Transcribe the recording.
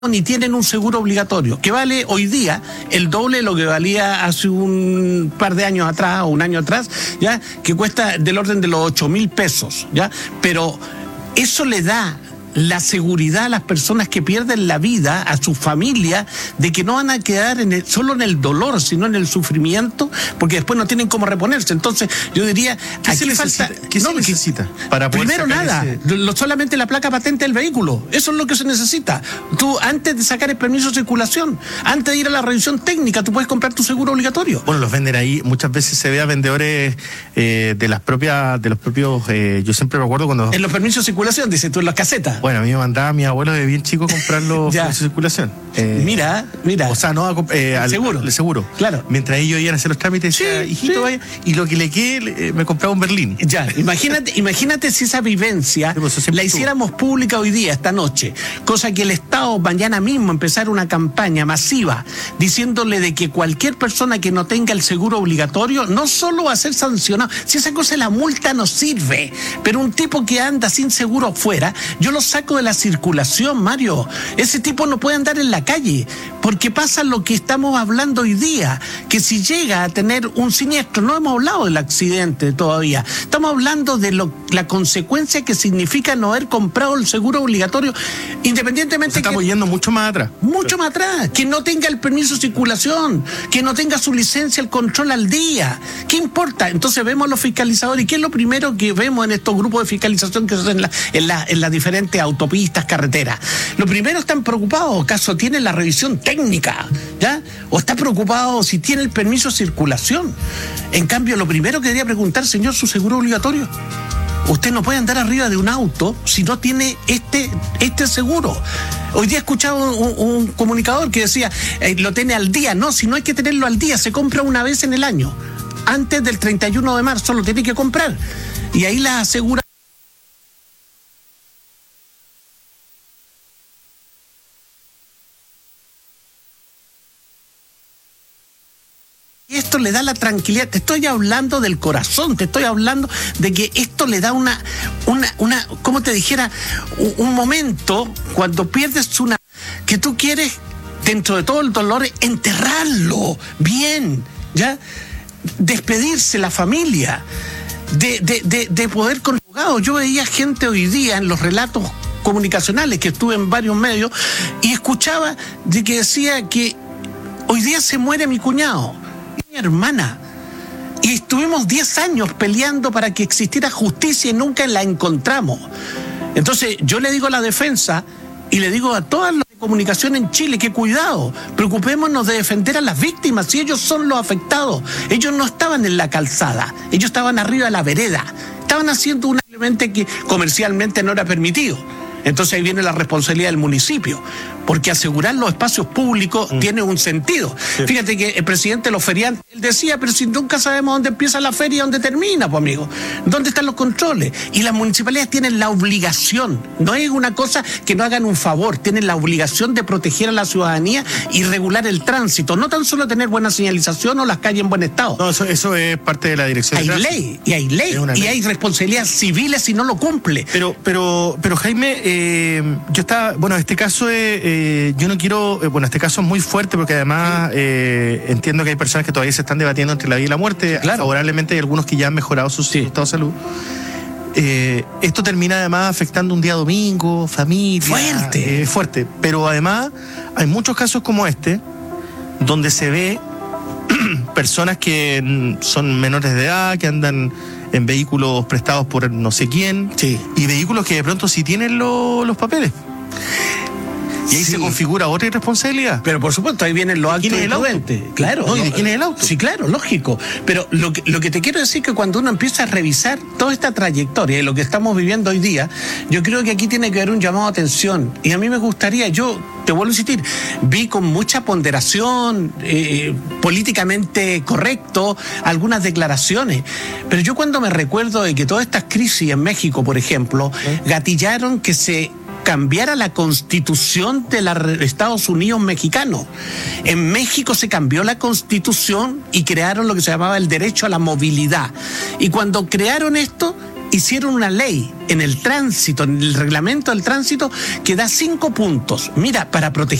ni tienen un seguro obligatorio, que vale hoy día el doble de lo que valía hace un par de años atrás o un año atrás, ¿ya? Que cuesta del orden de los 8.000 pesos, ¿ya? Pero eso le da la seguridad a las personas que pierden la vida, a su familia, de que no van a quedar solo en el dolor, sino en el sufrimiento, porque después no tienen cómo reponerse. Entonces, yo diría, ¿qué se necesita para poder primero nada, solamente la placa patente del vehículo. Eso es lo que se necesita. Tú, antes de sacar el permiso de circulación, antes de ir a la revisión técnica, tú puedes comprar tu seguro obligatorio. Bueno, los venden ahí. Muchas veces se ve a vendedores de los propios, yo siempre me acuerdo cuando... En los permisos de circulación, dices tú, en las casetas. Bueno, a mí me mandaba mi abuelo de bien chico comprar los permisos de circulación. Mira. O sea, no al seguro. El seguro. Claro. Mientras ellos iban a hacer los trámites, decía, hijito, vaya, y lo que le quede, me compraba un Berlín. Ya, imagínate si esa vivencia la hiciéramos pública hoy día, esta noche, cosa que el Estado mañana mismo empezara una campaña masiva diciéndole de que cualquier persona que no tenga el seguro obligatorio no solo va a ser sancionado, si esa cosa la multa no sirve, pero un tipo que anda sin seguro afuera, yo lo saco de la circulación, Mario. Ese tipo no puede andar en la calle, porque pasa lo que estamos hablando hoy día, que si llega a tener un siniestro, no hemos hablado del accidente todavía, estamos hablando de la consecuencia que significa no haber comprado el seguro obligatorio, independientemente estamos yendo mucho más atrás. Mucho más atrás, que no tenga el permiso de circulación, que no tenga su licencia, el control al día. ¿Qué importa? Entonces vemos a los fiscalizadores, y ¿qué es lo primero que vemos en estos grupos de fiscalización que se hacen en las diferentes autopistas, carreteras? Lo primero, están preocupados, ¿acaso tiene la revisión técnica? ¿Ya? ¿O está preocupado si tiene el permiso de circulación? En cambio, lo primero que debería preguntar, señor, ¿su seguro obligatorio? Usted no puede andar arriba de un auto si no tiene este seguro. Hoy día he escuchado un comunicador que decía, lo tiene al día. No, si no hay que tenerlo al día, se compra una vez en el año. Antes del 31 de marzo lo tiene que comprar. Y ahí la asegura. Esto le da la tranquilidad, te estoy hablando del corazón, te estoy hablando de que esto le da una como te dijera, un momento cuando pierdes que tú quieres, dentro de todo el dolor, enterrarlo bien, ¿ya? Despedirse la familia, de poder con abogados. Yo veía gente hoy día en los relatos comunicacionales, que estuve en varios medios, y escuchaba de que decía que hoy día se muere mi cuñado, mi hermana, y estuvimos 10 años peleando para que existiera justicia y nunca la encontramos. Entonces yo le digo a la defensa y le digo a todas las de comunicación en Chile que cuidado, preocupémonos de defender a las víctimas, si ellos son los afectados. Ellos no estaban en la calzada, ellos estaban arriba de la vereda, estaban haciendo un elemento que comercialmente no era permitido. Entonces ahí viene la responsabilidad del municipio, porque asegurar los espacios públicos tiene un sentido. Sí. Fíjate que el presidente de los feriantes, él decía, pero si nunca sabemos dónde empieza la feria y dónde termina, pues amigo, ¿dónde están los controles? Y las municipalidades tienen la obligación, no es una cosa que no hagan un favor, tienen la obligación de proteger a la ciudadanía y regular el tránsito, no tan solo tener buena señalización o las calles en buen estado. No, eso es parte de la dirección. Hay ley, y hay responsabilidades civiles si no lo cumple. Pero Jaime, yo estaba, bueno, este caso yo no quiero, bueno, este caso es muy fuerte porque además entiendo que hay personas que todavía se están debatiendo entre la vida y la muerte. Claro. Favorablemente hay algunos que ya han mejorado su estado de salud. Esto termina además afectando un día domingo, familia. Fuerte. Pero además hay muchos casos como este donde se ve personas que son menores de edad, que andan en vehículos prestados por no sé quién, y vehículos que de pronto sí tienen los papeles. Y ahí se configura otra irresponsabilidad. Pero por supuesto, ahí vienen los actos imprudentes. Claro. No, ¿y de quién es el auto? Sí, claro, lógico. Pero lo que te quiero decir es que cuando uno empieza a revisar toda esta trayectoria y lo que estamos viviendo hoy día, yo creo que aquí tiene que haber un llamado de atención. Y a mí me gustaría, yo te vuelvo a insistir, vi con mucha ponderación, políticamente correcto, algunas declaraciones. Pero yo cuando me recuerdo de que todas estas crisis en México, por ejemplo, gatillaron que se cambiara la constitución de los Estados Unidos mexicanos. En México se cambió la constitución y crearon lo que se llamaba el derecho a la movilidad. Y cuando crearon esto, hicieron una ley en el tránsito, en el reglamento del tránsito, que da 5 puntos. Mira, para proteger